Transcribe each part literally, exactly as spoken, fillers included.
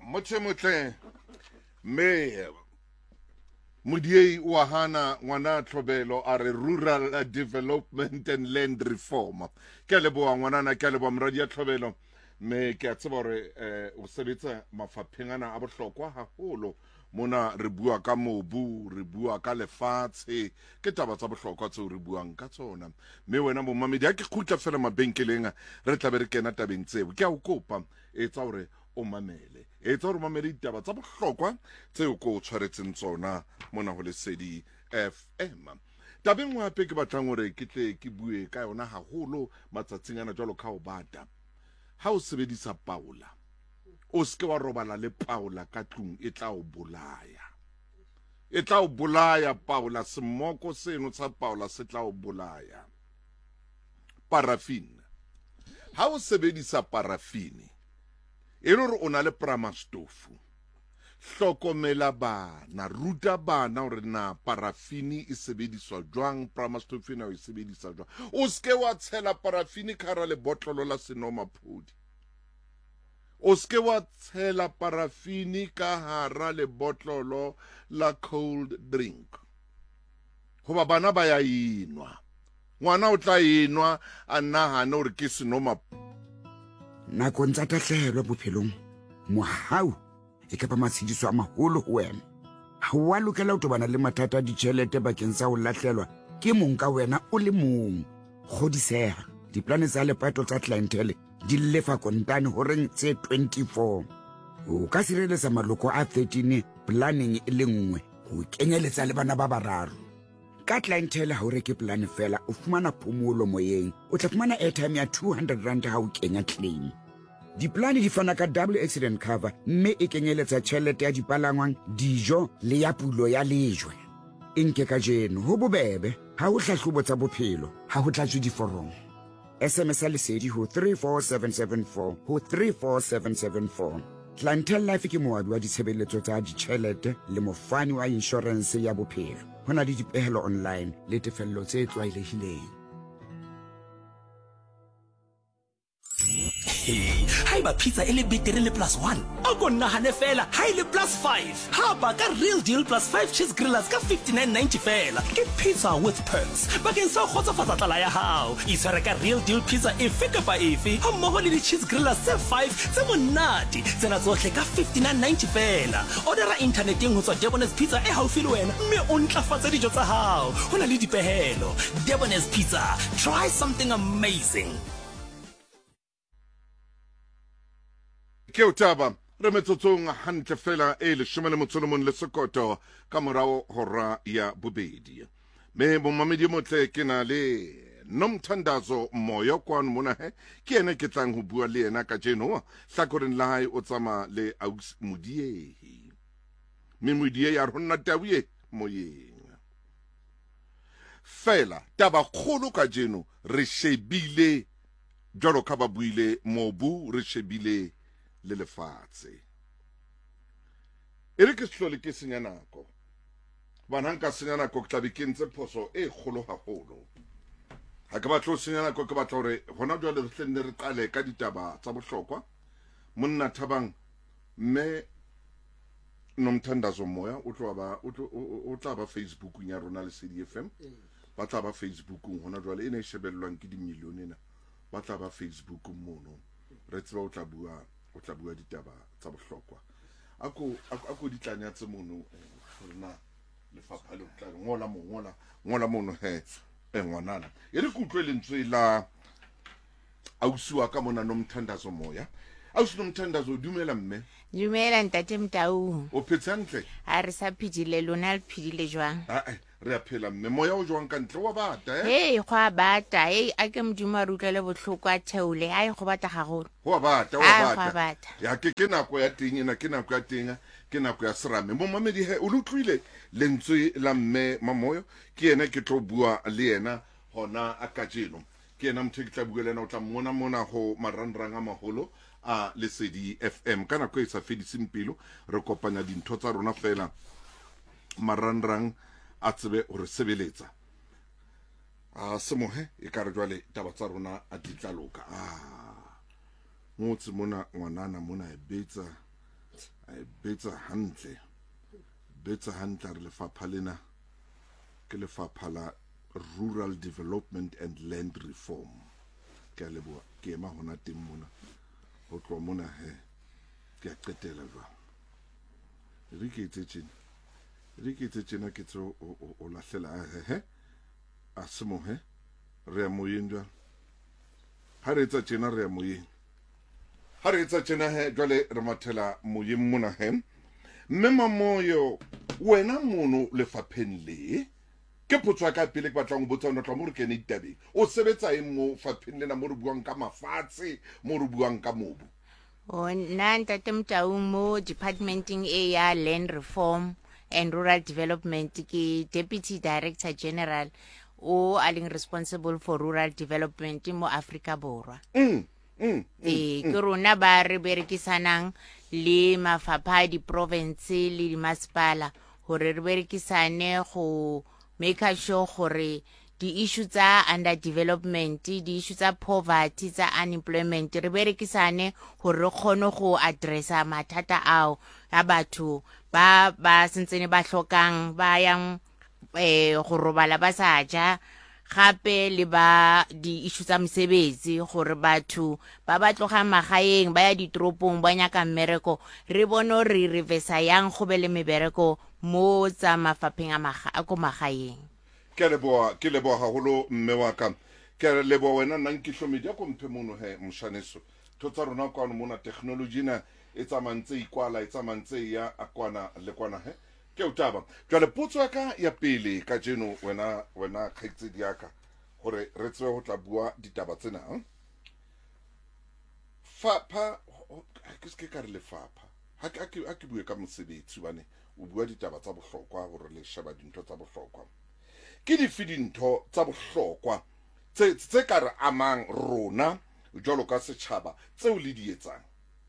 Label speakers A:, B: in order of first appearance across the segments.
A: motle motle me Mudiei Wahana Wana Trobelo are Rural Development and Land Reform. Kelebo Wanana Kelebo Mradia Trobelo me Katsabore Usabita Mafapingana Abashokwa Holo Mona Ribua Kamo Bu Ribua Kalefats Ketaba Sabashokwa to Ribuan Katona. Me when I'm Mamidiaki Kuta Felama Benkelinga Retaberikena Tabinse Kaukopa it's our Omamele. It's all Mamerita, but some clock, Teo Charity Sona, Mona Holy City F M. Tabin wa pick about Tangore, Kite, Kibue, Kayona, Holo, Matatinga, Jolo Kaubata. How Sebedisa Paula? Oskewa Robala Le Paula, Katung, Etao Bulaya. Etao Bulaya, Paula, Smoko Senusa Paula, Setao Bulaya. Paraffin. How Sebedisa Paraffini? Eroro ona le pramastofu. Hlokomela bana, ruta bana hore na parafini e sebediswa jwang, pramastofu na e sebediswa jwang. O ske wa tshela parafini ka hara le botlolo la senomaphodi. O ske wa tshela parafini ka hara le botlolo la cold drink. Hoba bana ba ya inwa. Ngwana o tla inwa a nahana hore ke senomaphodi.
B: Nakong tsa tahlehelo bophelong mohau e ka ba matshidiso a maholo ho wena ha wa lokela ho tobana le mathata a ditjhelete bakeng sa ho lahlelwa ke mong ka wena o le mong kgodiseha diplane tsa lepato tsa clientele di lefa kontane ho reng tse twenty-four o ka sireletsa maloko a thirteen planning e le nngwe ho kenyeletsa le bana ba bararo ka clientele ha o reke plan fela o fumana phomolo moyeng o tla fumana airtime ya two hundred rand ha o kenya claim diplane di fana ka double accident cover mme e kenyeletsa tjhelete ya dipalangwang dijo le ya pulo ya lejwe enke ka jeno ho bobebe ha o hlahlobo tsa bophelo ha ho tlatswe diforong S M S lesedi ho three four seven seven four ho three four seven seven four Clientele Life ke moabi wa ditshebeletso tsa ditjhelete le mofani wa insurance ya bophelo hona le dipehelo online le tefello tse tlwaelehileng.
C: Hai ba pizza ele betere le plus one a go nahane fela hai le plus five ha ba ka real deal plus five cheese grillers ka fifty-nine ninety fela ke pizza with perks bakeng sa go tsofala tlala ya hao isere ka real deal pizza efe kapa efe ha mmoho le di cheese grillers tse five tse monate tsena tsohle ka fifty-nine ninety fela ordera interneteng ho tswa Debonair's Pizza e haufi le wena mme o ntlafatsa dijo tsa hao hona le dipehelo Debonair's Pizza try something amazing.
A: Keo taba re metsotsong hantle fela e le shome le motsolomong le Sokoto ka morao hora ya bobedi me bomamedi motle ke na le Nomthandazo Moyo kwano mona he ke ene ke tlang ho bua le ena ka jeno hlakoreng la hae o tsama le Aux Modiehi me Modiehi ya rona tabuye moyeng fela taba kholo ka jeno re shebile jalo ka ba buile mobu re shebile le lefatshe ere ke hlole ke senya nako bana nka senya nako ke tlabe ke ntse phoso e kgolo haholo ha ke batla ho senya nako ke batla hore hona jwale re hlenne re qale ka ditaba tsa bohlokwa monna Thabang mme Nomthandazo Moya o tla ba o tla ba Facebook ya rona le C D F M ba tla ba Facebook hona jwale ene e shebellwang ke di million ena ba tla ba Facebook mono re tseba o tla bua o tla bua ditaba tsa bohlokwa ako ako ditlanya tse mono rena le fapha le tla ngola mo ngola ngola mono he e ngwanana e re kutlwe lentswe la ausiwa ka mona Nomthandazo Moya ausi Nomthandazo dumela mme
D: dumela ntate Mtau
A: o phetsantle
D: a re sa phidile lona le phidile jwang
A: a re a phela mme moya o jwang ka ntle wa bata eh
D: hey go a bata hey a ke modimo a rutlele bohloko a theole ai go bata gagolo
A: go bata
D: Ah,
A: wa
D: go a
A: bata
D: bata.
A: ya ke ke nako ya teng ena ke nako ya teng ke nako ya serame mo mamedi he o lutlwile lentswe la mme Mamoyo ke ene ke tlo bua le ena hona a kajeno ke ena motho ke tla bua le ena o tla mona mona ho marandrang a maholo a Lesedi F M kana ko e sa fediseng pelo re kopanya dintho tsa rona fela marandrang a tsebe o re sebeletsa a semohe e ka re jwale taba tsa rona a ditlaloka a motse mona ngwanana mona e betsa I betsa hantle betsa hantle re lefapha lena ke lefapha la Rural Development and Land Reform ke a leboha ke ema hona teng mona ho tloha mona he ke a qetela jwang re ke etse tjena re ke etse tjena ke tso o lahlela he a se mo he re a moyeng jwang ha re etsa tjena re a moyeng ha re etsa tjena he jwale re mathela moyeng mona he mme mamoyo wena mono lefapheng le ke potso ka pele ke batlang go botsa ona tla mo re kene ditabeng o sebetsa eng mo fapheng lena mo re buang ka mafatshe mo re buang ka mobu
D: o nna ntate Mtaung mo departmenting e ya land reform and rural development ke deputy director general o a leng responsible for rural development mo Afrika Borwa
A: mm mm
D: e ke rona ba re berekisanang le mafapha di province le di masipala hore re berekisane go make sure gore di issue tsa under development di issue tsa poverty tsa unemployment re berekisane gore re kgone go addressa mathata ao ya batho ba ba sentsene ba hlokang ba yang eh go robala ba sa ja gape le ba di issue tsa msebetsi gore batho ba ba tloga magaeng ba ya ditropong ba nyaka mmereko re bono re reversa yang go be le mebereko mo tsa mafapheng a maga a go magaeng
A: ke leboa ke leboa haholo mme wa ka ke leboa wena nna ke hlomedi ya ko mphe mono he mshaneso thotsa rona kwa mona technology na e tsamantse ikwala e tsamantse ya akwana le kwana he ke utaba jwale potso ka ya pele ka jeno wena wena khaitsedi yaka gore re tswe go tla bua ditaba tsena fapha ke se ka re le fapha ha ke a ke bue ka mosebetsi bane o bua ditaba tsa bohlokwa gore le sheba dintho tsa bohlokwa ke di fidintho tsa bohlokwa tse tse ka re amang rona jalo ka setšhaba tseo le di etsang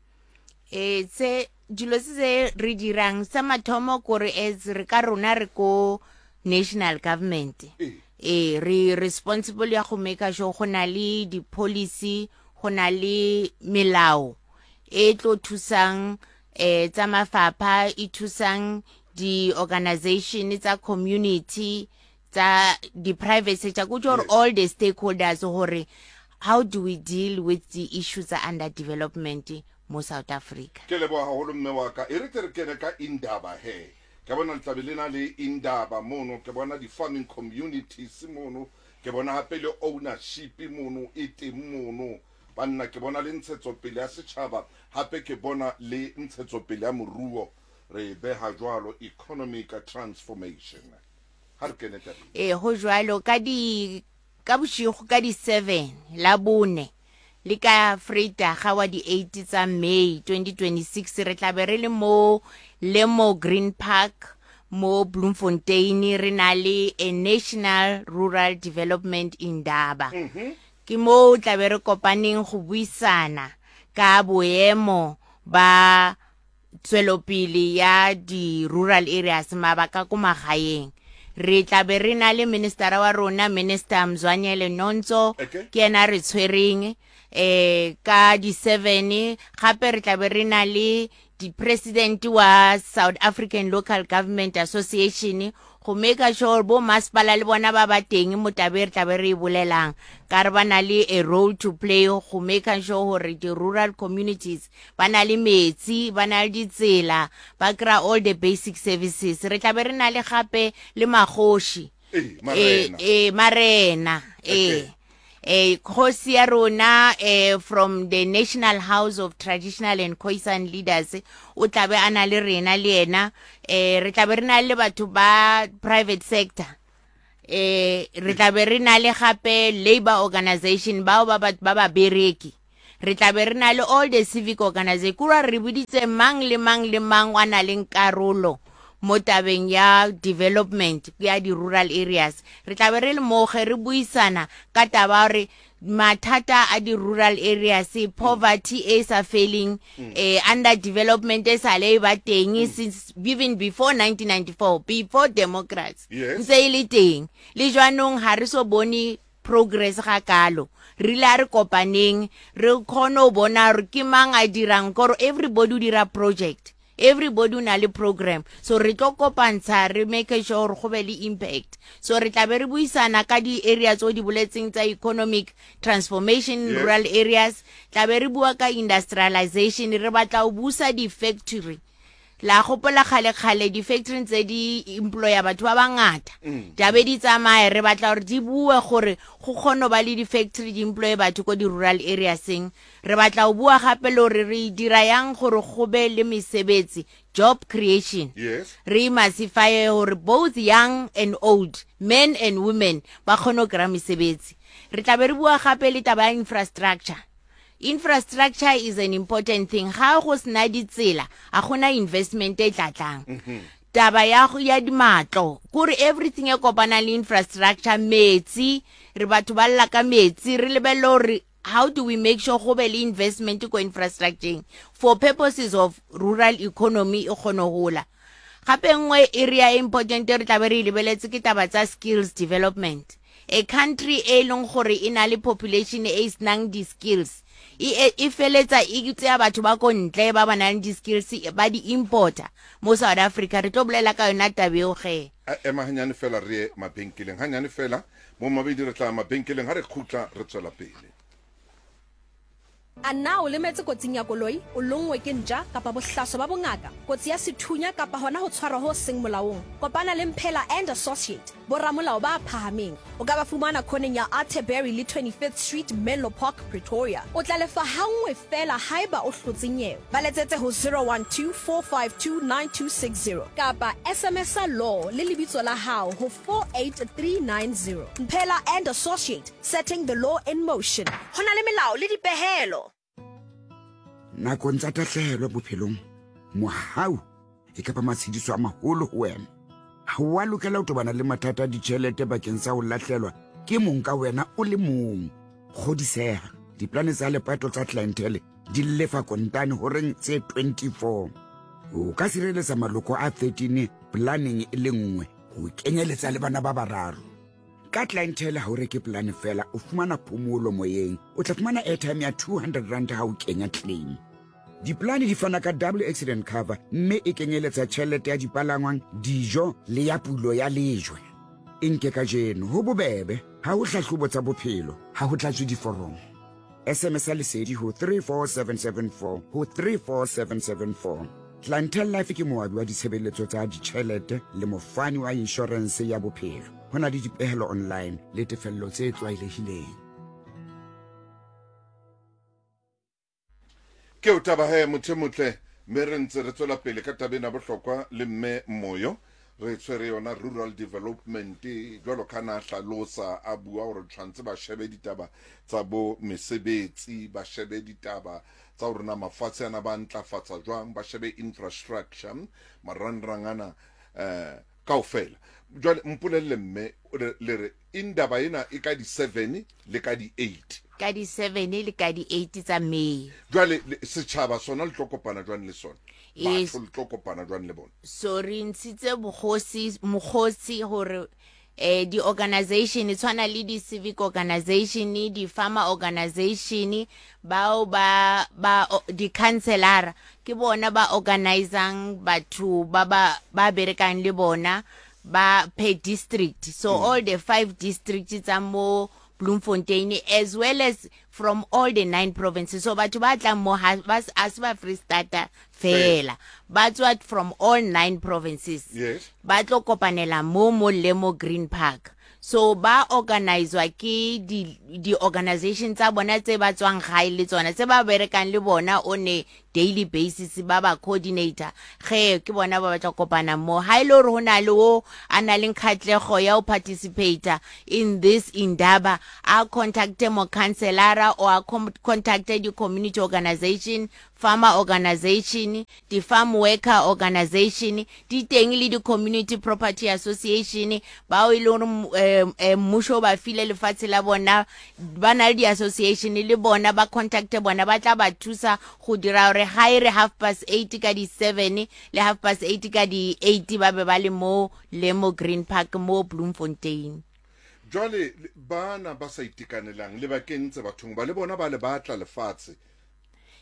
D: e tse dilo se re dirang sa mathomo gore as re ka rona re ko national government e re responsible ya go make sure go na le di policy go na le melao e tlo thusang eh tsa mafapha e thusang di organization tsa community tsa the private sector go jor all the stakeholders hore how do we deal with the issues under development mo South Africa
A: ke leboa haholo mme wa ka e re tere kene ka indaba he ke bona ntlabelena le indaba mono ke bona di farming communities mono ke bona hape le ownership mono e teng mono banna ke bona le ntshetsopele ya setšhaba hape ke bona le ntshetsopele ya moruo re beha jwalo economic transformation ha re kene ka
D: e ho jwalo ka di ka boshigo ka di seven la bone le ka freita ga wa di eight tsa May twenty twenty-six re tla be re le mo Lemo Green Park mo Bloemfontein re na le a National Rural Development Indaba ke mo tla be re kopaneng go buisana ka boemo ba tswelopele ya di rural areas mabaka ko magaeng re tla be re na le minister wa rona Minister Mzwanyele Nonso ke ena re tshwereng eh ka di seven gape re tla be re na le di president wa South African Local Government Association go make sure bo masipala le bona ba ba teng mo tabere tabere e bolelang ka re bana le a role to play go make sure hore di rural communities bana le metsi bana le ditsela ba kra all the basic services re tla be re na le gape le magoshi
A: eh
D: eh marena eh eh khosi ya rona eh from the National House of Traditional and Khoisan Leaders o tlabe ana le rena le ena eh re tlabe re na le batho ba private sector eh re tlabe re na le gape labor organization bao ba ba ba bereki re tlabe re na le all the civic organization kura re buditse mang le mang le mang wa na le karolo mo tabeng ya development ya di rural areas re tla be re le mo ge re buisana ka taba re mathata a di rural areas poverty is a failing mm. eh under development is a le ba teng mm. since even before nineteen ninety-four before democrats ntse ile teng le jwanong ha re so bone progress ga kalo re la re kopaneng re khono bona re ke mang a dirang koro everybody dira project everybody o na le program so re tlo kopantsha re make sure go be le impact so re tla be re buisana ka di areas tso di boletseng tsa economic transformation in
A: Yes.
D: rural areas tla be re bua ka industrialization re batla o busa di factory la gopola khale khale di factory tse di employer batho ba bangata di be di tsamaya re batla gore di bue gore go kgono ba le di factory di employer batho ko di rural areas seng re batla o bua gape le gore re dira yang gore go be le mesebetsi job creation
A: Yes.
D: re massify gore both young and old men and women ba kgono kra mesebetsi re tla be re bua gape le taba ya infrastructure. Infrastructure is an important thing. Ga go sna ditsela, a gona investment e tlatlang. Taba ya go ya di matlo, kore everything e kopana le infrastructure metsi, re batho ba lla ka metsi, re lebello re how do we make sure go be le investment ko infrastructure for purposes of rural economy e kgone hola. Gape nngwe area important re tla be re lebeletse ke taba tsa skills development. A country e leng gore ina le population e isnang di skills e e feletsa e tsaya batho ba ko ntle ba banang di skills ba di importer mo South Africa re tlo bolela ka yona tabeo ge
A: ema hanyane fela re mabenkeleng hanyane fela mo mabedi re tla mabenkeleng ha re khutla re tswela pele.
E: A na o lemetse kotsing ya koloi o longwe ke nja kapa bohlaso ba bongaka kotsi ya sethunya kapa hona ho tshwarwa ho seng molaong kopana le Mphela and Associate boramolao ba phahameng o ka ba fumana khoneng ya Atterbury le twenty-fifth Street Menlo Park Pretoria o tla lefa hangwe fela haiba o hlotsenyewe ba letsetse ho zero one two four five two nine two six zero kapa S M S a law le lebitso la hao ho four eight three nine zero. Mphela and Associate, setting the law in motion. Hona le melao le dipehelo.
B: nakong tsa tatlhelo bophelong mohau e ka ba matshediso a maholo ho wena ha wa lokela ho tobana le mathata a ditjhelete bakeng sa ho latlhelwa ke mong ka wena o le mong kgodiseha diplane tsa lepato tsa clientele di lefa kontane horeng tse twenty-four o ka sireletsa maloko a thirteen planning e le nngwe ho kenyeletsa le bana ba bararo ka clientele ha o reke plan fela o fumana phomolo moyeng o tla fumana airtime ya two hundred rand ha o kenya claim diplane di fana ka double accident cover mme e kenyeletsa tjhelete ya dipalangwang dijo le ya pulo ya lejwe e nke ka jeno ho bobebe ha o hlahlobo tsa bophelo ha ho tlatswe diforomo S M S a lesedi ho three four seven seven four ho three four seven seven four. Clientele Life ke moabi wa ditshebeletso tsa ditjhelete le mofani wa insurance ya bophelo hona le dipehelo online le tefello tse tlwaelehileng.
A: Ke o taba he motho motle mme re ntse re tswela pele ka tabena bohlokwa le mme moyo re tswere yona rural development jwalo kana hlalosa a bua hore tshwantse ba shebe ditaba tsa bo mesebetsi ba shebe ditaba tsa hore na mafatshe ana ba ntlafatsa jwang ba shebe infrastructure marandrangana eh kaofela jwale mpolelle mme le re indaba ena e ka di seven le ka di eight
D: ka di seven le ka di eight tsa May
A: jwale setjhaba sona le tlokopana jwang le sona
D: Yes.
A: batho le tlokopana jwang le bona
D: so re ntshitse bokgosi mokgosi hore eh di organization tshwana le di civic organization di farmer organization bao ba ba di councilor ke bona ba organizing batho ba ba ba berekang le bona ba per district so mm. all the five districts tsa mo Bloemfontein as well as from all the nine provinces so batho ba tla mo as ba Free State fela ba tswa from all nine provinces
A: yes
D: ba tlo kopanela mo mo Lemo Green Park so ba organizwa ke di di organizations tsa bona tse ba tswang gae le tsona tse ba berekang le bona on a daily basis ba ba coordinator ge ke bona ba batla kopana mo ha ile re hona le o ana le khatlego ya o participate in this indaba a contact mo councilor or contacted the community organization farmer organization the farm worker organization di teng le di community property association ba o ile re mmusho ba file le fatse la bona ba na di association le bona ba contact bona ba tla ba thusa go dira re hire half past eight ka di seven le half past eight ka di eight ba be ba le mo Lemo Green Park mo Bloemfontein
A: jwale bana ba sa itekanelang le ba kentse bathong ba le bona ba le batla lefatshe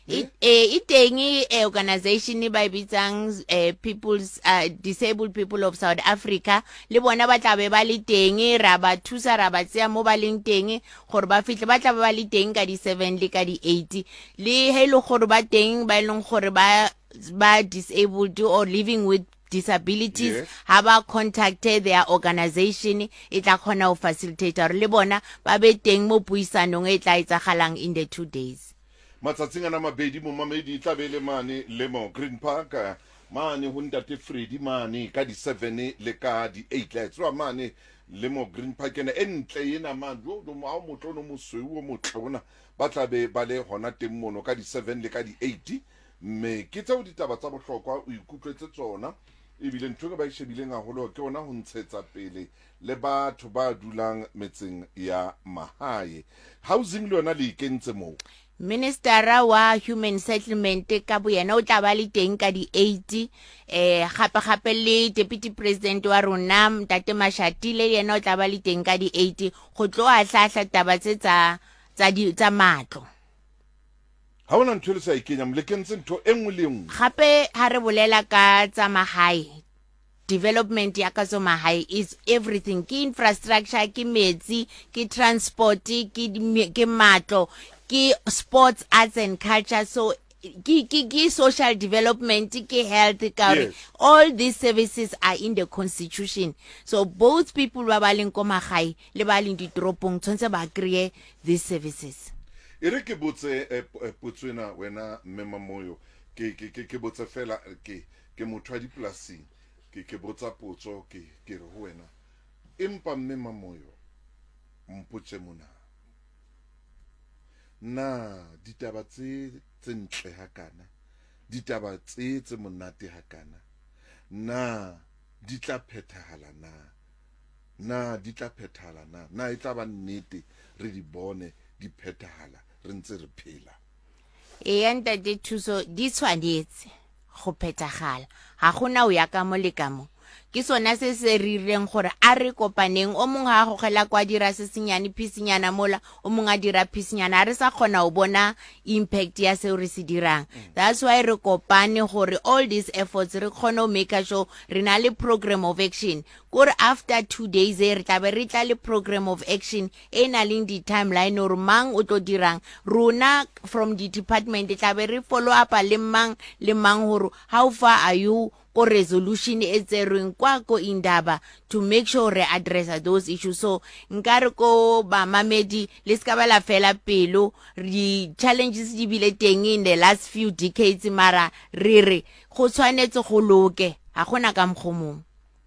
D: It eh it teng e organization ba e bitsang eh people's uh, disabled people of South Africa le bona ba tla be ba le teng ra ba thusa ra ba tsea mo ba leng teng gore ba fitle ba tla ba le teng ka di seven le ka di eight le he le gore ba teng ba ileng gore ba ba disabled or living with disabilities
A: Yes.
D: have a contacted their organization e tla khona ho facilitate le bona ba be teng mo puisanong e tla etsagalang in the two days.
A: matsatsing ana mabedi mo mamedi e tla be le mane le mo Green Park eh, mane ho ntate Freddy mane ka di seven le ka di eight la tswa mane le mo Green Park ene entle ena mane jo do mo motlono mo sweu o motlona ba tla be ba le hona teng mono ka di seven le ka di eight me ke tsao ditaba tsa bohlokwa o ikutlwetse tsona ebile ntho e ba e shebileng haholo ke ona ho ntshetsa pele le batho ba dulang metseng ya mahae housing le yona le ikentse mo
D: Minister wa Human Settlement ka boyena o tla ba le teng ka di eight eh gape gape le Deputy President wa rona Mtate Mashatile yena o tla ba le teng ka di eight go tlo a hlahla taba tse tsa tsa di tsa matlo.
A: ha ona ntho le sa ikenya mlekentse ntho engwe le engwe
D: Gape ha re bolela ka tsa mahae development ya ka tsa mahae is everything ke infrastructure ke metsi ke transport ke di- ke matlo ke sports arts and culture so ke ke ke social development ke health ka
A: Yes.
D: all these services are in the constitution so both people ba ba leng ko magae le ba leng ditoropong tshwantse ba kreye these services.
A: e re ke botse eh, p- eh, potswena wena mmema moyo ke ke ke ke botse fela eh, ke ke motho wa dipolasing ke ke botsa potso ke ke re ho wena empa mmema moyo mpotse mona na ditaba tse tse ntle hakana ditaba tse tse monate hakana na di tla phethahala na na di tla phethahala na na e tla ba nnete re di bone di phethahala re ntse re phela
D: e enta di thuso di tshwanetse go phethagala ga gona o ya ka mo le ka mo ke sona se se rileng gore a re kopaneng o mongwe a gogela kwa dira se senyane phisinyana mola o mongwe a dira phisinyana a re sa kgona o bona impact ya seo re se dirang that's why re kopane gore all these efforts re kgone o make sure re na le program of action kore after two days e re tla be re tla le program of action e na leng di-timeline gore mang o tlo dirang rona from the department e tla be re follow up le mang le mang gore how far are you ko resolution e tserweng kwa ko indaba to make sure re address those issues so nkare ko ba mamedi le ska ba la fela pelo di challenges di bile teng in the last few decades mara re re go tshwanetse go loke ha gona ka mkhomong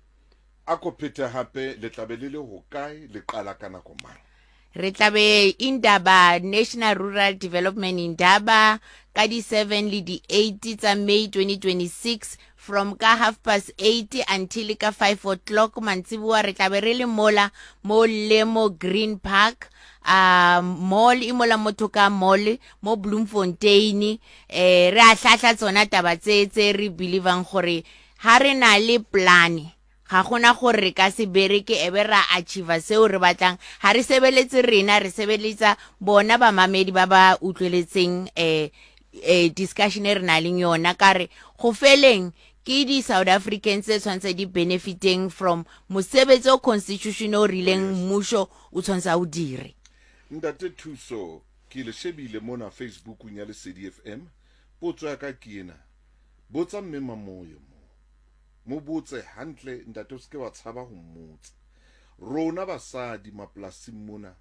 A: a ko phete hape le tlabe le le ho kae le qala kana ko mang
D: re tlabe indaba National Rural Development indaba ka di seven le di eight tsa May twenty twenty-six from ka half past eight until ka five o'clock mantsibuwa re tlabe re le mola mo Lemo Green Park uh mall imola motoka mall mo Bloemfontein eh re a hlahla tsona taba tse tse re believang gore ha re na le plan ga gona gore re ka se bereke e be ra achieve seo re batlang ha re sebeletse rena re sebeletsa bona ba mamedi ba ba utlweletseng eh eh discussion e re na leng yona kare go feleng ke di South Africans tse tshwantse di benefiting from mosebetsi o constitutional rileng mmusho o tshwantse o dire
A: ntate thuso ke le shebile mona Facebook nya le C D F M potso ya ka ke ena botsa mmema moyo mo mo botse hantle ntate o se ke wa tshaba ho mmotsa rona basadi maplasing mona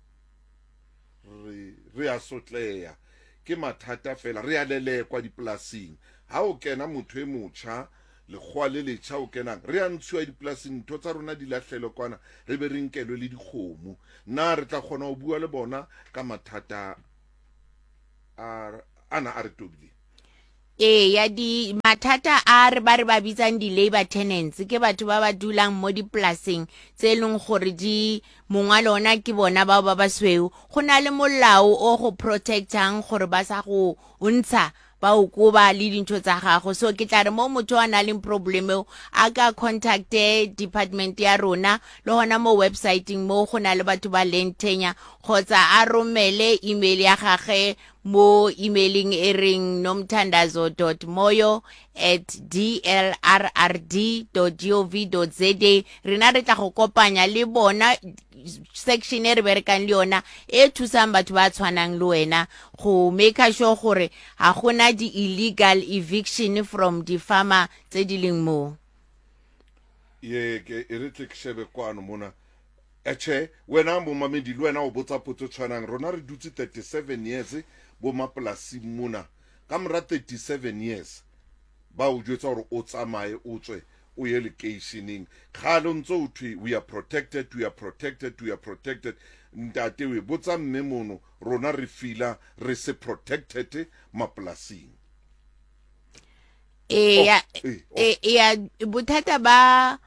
A: re re a sotleya ke mathata fela re a lelekwa diplasing ha o kena motho e motsha le khwale le tša o kenang re a ntshiwa diplasing ntho tsa rona di lahlelo kwana re be re nkelwe le dikgomo na re tla kgona ho bua le bona ka mathata a ana a re tobile
D: e ya di mathata a re ba re ba bitsang di labor tenants ke batho ba ba dulang mo diplaseng tse leng gore di mongwa lona ke bona ba ba ba sweu go na le molao o go protectang gore ba sa go ntsha ba o kuba le dintho tsa gago so ke tla re mo motho a na le problem a ka contacte department ya rona le hona mo website mo go na le batho ba lentenya kgotsa a romele email ya gage mo emailing e reng nomthandazo dot moyo at d l r r d dot gov dot za. Rena re tla go kopanya le bona section e re berekang le yona e thusang batho ba tshwanang le wena go make sure gore ha gona di illegal eviction from di farmer tse di leng mo.
A: Ye ke e re tle ke shebe kwano mona eche wena mo mamedi le wena o botsa potso tshwanang rona re dutse thirty-seven years bo mapolasi mona ka mora thirty-seven years ba o jwetsa gore o tsamaye o tswe o ye locationing khalo ntso o thwe we are protected we are protected we are protected ntate we botsa mme mono rona re fila re se protected mapolasing.
D: e ya e ya bothata ba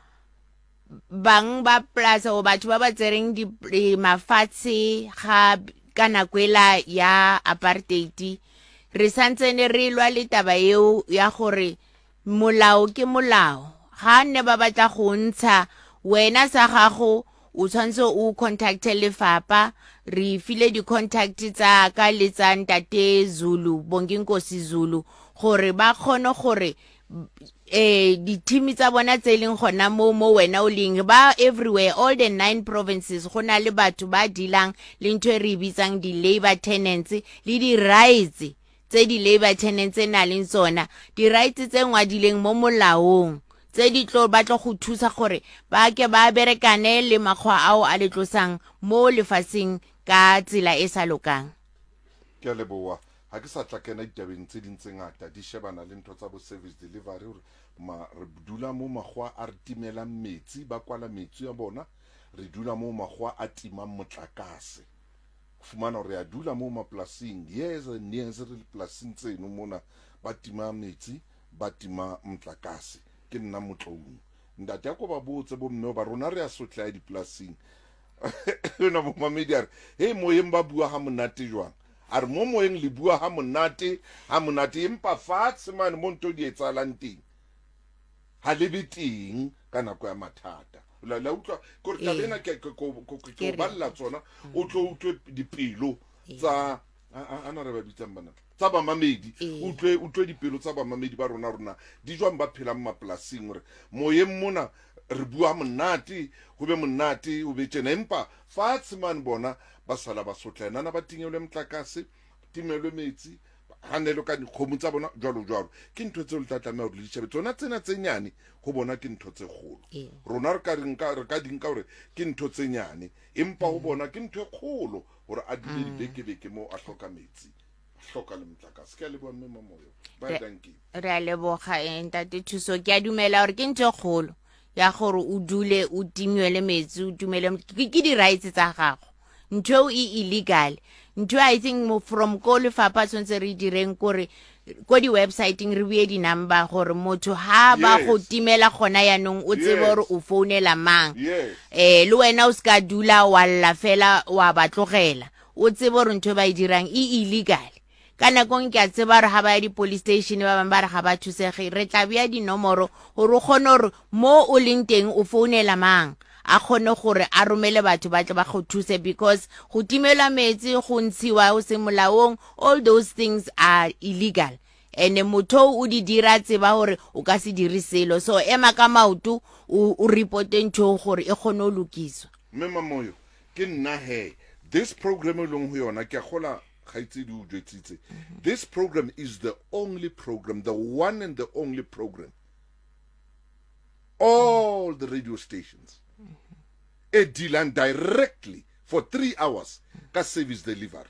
D: bang ba plaza o batho ba ba tsereng di mafatshe ga kana kwela ya apartheid re santsene re lwa le taba eo ya gore molao ke molao ga ne ba batla go ntsha wena sa gago o tshwanetse o contacte lefapa re file di contact tsa ka le tsa ntate Zulu Bonginkosi Zulu gore ba kgone gore eh di team tsa bona tse leng gona mo mo wena o leng ba everywhere all the nine provinces gona le batho ba dilang le ntwe re bitsang di labor tenants le di rights tse di labor tenants na leng tsona di rights tse ngwadileng mo molaong tse di tlo ba tlo go thusa gore ba ke ba berekane le makgwa ao a le tlosang mo lefaseng ka tsela e sa lokang.
A: Ke a leboa ha ke sa tla kena ditabeng tse dintse ngata di shebana le ntho tsa bo service delivery hore ma re dula mo magwa a re timela metsi ba kwala metsi ya bona re dula mo magwa a tima motlakase fumana re a dula mo maplasing yes and yes re plasing tseno mona ba tima metsi ba tima motlakase ke nna motlong ndate go ba botse bo mme ba rona re a sotla di plasing na mo mamediare he moyeng ba bua ha monate jwang a re mo moyeng le bua ha monate ha monate empa fatshe mane mo nto di etsalang teng ha le beteng ka nako ya mathata la la utlwa go re tabena ke go go balla tsona o tlo utlwe dipelo tsa ana re ba bitsang bana tsa ba mamedi utlwe utlwe dipelo tsa ba mamedi ba rona rona di jwang ba phela mo maplasing gore moyeng mona re bua monate go be monate o be tsena empa fatshe man bona ba sala ba sotlana na ba tingelwe motlakase timelwe metsi hanelo ka dikgomo tsa bona jwalo jwalo ke ntho tse o tlatlamela gore le ditšhabe tsona tsena tse nyane go bona ke ntho tse kgolo rona re ka re ka dinka gore ke ntho tse nyane empa go bona ke ntho e kgolo gore a dile dibekebeke mo a hloka metsi hloka le motlakase ke a leboa mme Mamoyo ba danki
D: re a leboga ntate Thuso ke a dumela gore ke ntho e kgolo ya gore o dule o timele metsi o dumele ke di rights tsa gago ntho e illegal ntho I think from ko lefapa tshwantse re direng gore ko di websiteng re bue di number gore motho ha ba go timela gona yanong o tsebe gore o founela mang eh le wena o ska dula wa lla fela wa batlogela o tsebe gore ntho ba e dirang e illegal kana kong ke a tseba re ha ba di police station ba bang ba re ga ba thusege re tla bia di nomoro gore o kgone gore mo o leng teng o founela mang a kgone gore a romele batho ba tle ba go thuse because go timela metsi go ntshiwa o se molaong all those things are illegal ene motho o di dira tseba gore o ka se dire selo so ema ka maoto o reporte ntho gore e kgone o lokiswa
A: mme Mamoyo ke nna he this program long ho yona ke gola this program is the only program, the one and the only program. All the radio stations. A dealing directly for three hours ka service delivery.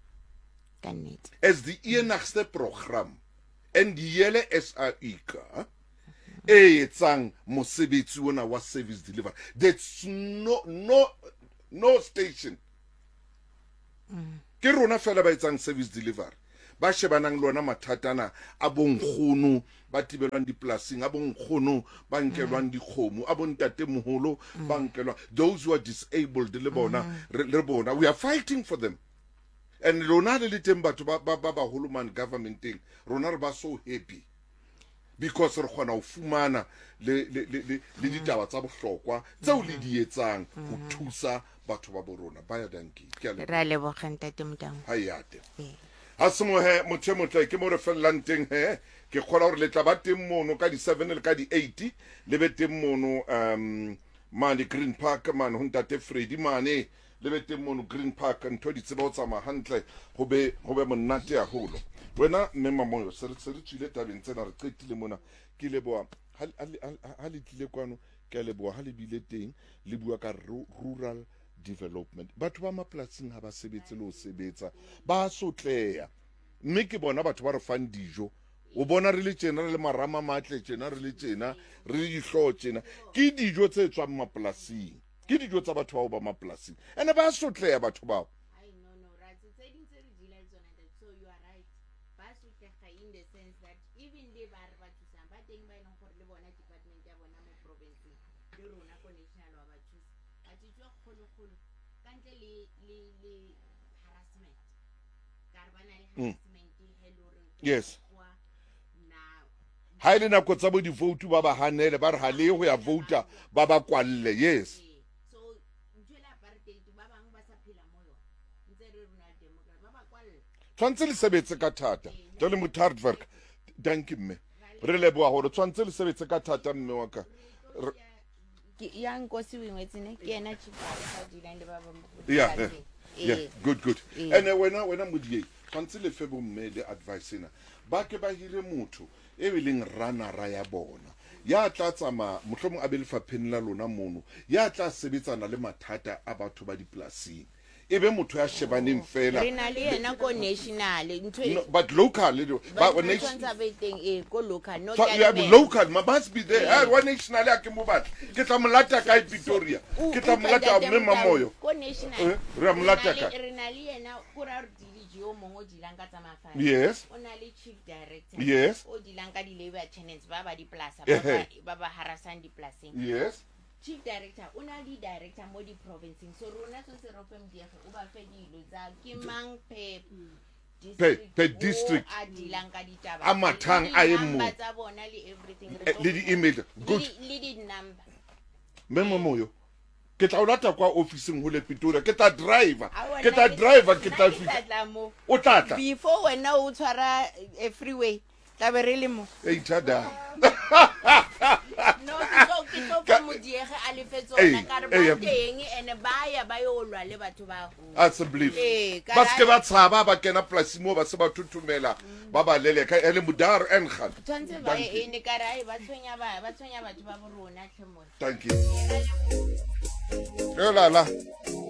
A: As the enigste program and the yele S R I ka e tsang mosebetsi wona wa service delivery. There's no no no station. Mm. Ke rona fela ba etsang service delivery ba shebanang lona mathatana a bonkgono ba tibelwang diplasing a bonkgono ba nkelwang dikgomo a bontate moholo ba nkelwa those who are disabled le bona le bona we are fighting for them and rona le teng batho ba ba ba holoman governmenting rona re ba so happy because re khona o fumana le le le le ditaba tsa bohlokwa tseo le di etsang go thusa batho ba borona ba ya danki ke a
D: ra leboga ntate Modamo
A: hayate ha se mo he motho e motle ke mo re fellang teng he ke kgola gore le tla ba teng mono ka di seven le ka di eight le be teng mono um mane Green Park mane ho ntate Freddy mane le be teng mono Green Park ntho di tseba ho tsamaya hantle ho be ho be monate haholo wena mme Mamoyo se re se re tsile tabeng tsena re qetile mona ke leboa ha ha le tlile kwano ke leboa ha le bile teng le bua ka rural development batho ba mapolasing ha ba sebetse le ho sebetsa ba sotleya mme ke bona batho ba re fang dijo o bona re le tjena re le marama matle tjena re le tjena re le dihlo tjena ke dijo tse tswang mapolasing ke dijo tsa batho bao ba mapolasing ene ba sotleya batho bao
D: I no no right tse ding tse re di la tsona that so you are right ba sotlega in the sense that even le ba re ba tsang ba teng ba ileng gore le bona department ya bona mo province le rona ko national wa ba thusa a tshitswa kholo kholo kantle le le le harassment ka re bana le harassment hello re
A: yes ha ile nako tsa bo di vote ba ba hanele ba re ha le go ya voter ba ba kwalle yes
D: so ntshela apartheid ba bang ba sa phela mo yo ntse re rona democrat ba ba kwalle
A: tshwantse le sebetse ka thata jale motardwerk dankie mme re leboa gore tshwantse le sebetse ka thata mme wa ka
D: ke ya nkosi wengwe tsene ke ena tshipara ka dilande ba ba
A: yeah yeah good good ene wena wena modie tshwantse le fe bo mme le advice ena ba ke ba hire motho e be leng ranara ya bona ya tla tsama mohlomong a be lefapheng la lona mono ya tla sebetsana le mathata a batho ba diplasing e be motho ya shebaneng fela
D: re na le yena ko national ntwe
A: but local
D: but national betting e ko local no
A: so yeah local must be there ah one national ya ke mo batla ke tla molata ka Pretoria ke tla molata mme Mamoyo
D: ko national
A: re molata ka
D: re na le yena ko ra D G o mongwe o dilang ka tsamafana
A: yes
D: o na le chief director
A: yes
D: o dilang ka di labor tenants ba ba di plaza ba ba ba harasang di plasing
A: yes
D: chief director o na di director mo di province so rona so se rope mdiege o ba fe dilo tsa ke mang pe
A: pe district
D: a dilang ka ditaba
A: a mathang a e mo
D: tsa bona le everything
A: le di email good
D: le di number
A: memo moyo ke tla o lata kwa officing ho le Pretoria ke tla driver ke tla driver ke tla fitla o tlatla
D: before wena o tshwara a freeway tla be re le mo
A: e thada
D: no so ke tlo fa modiege a le fetsona ka re ba teng ene ba ya ba yo lwa le batho ba go
A: a se believe ba se ke ba tshaba ba kena place mo ba se ba thuthumela ba ba lele ka ele mudar en khat
D: tshwantse ba ene ka re ba tshwenya ba ba tshwenya batho ba borona tlhemo
A: thank you la la